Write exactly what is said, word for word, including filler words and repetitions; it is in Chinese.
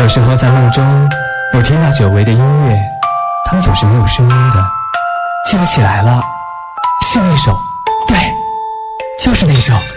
有时候在梦中，我听到久违的音乐，它们总是没有声音的。记不起来了，是那首，对，就是那首。